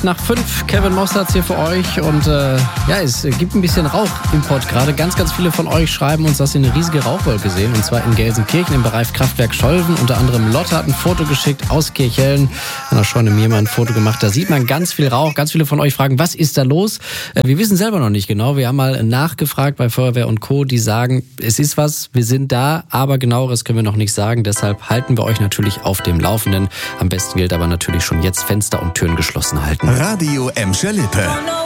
5:08. Kevin Mossertz hier für euch und es gibt ein bisschen Rauch im Pott gerade. Ganz, ganz viele von euch schreiben uns, dass sie eine riesige Rauchwolke sehen und zwar in Gelsenkirchen im Bereich Kraftwerk Scholven. Unter anderem Lotte hat ein Foto geschickt aus Kirchhellen. An der Scheune mir mal ein Foto gemacht. Da sieht man ganz viel Rauch. Ganz viele von euch fragen, was ist da los? Wir wissen selber noch nicht genau. Wir haben mal nachgefragt bei Feuerwehr und Co. Die sagen, es ist was, wir sind da, aber genaueres können wir noch nicht sagen. Deshalb halten wir euch natürlich auf dem Laufenden. Am besten gilt aber natürlich schon jetzt Fenster und Türen geschlossen halten. Radio Emscher Lippe.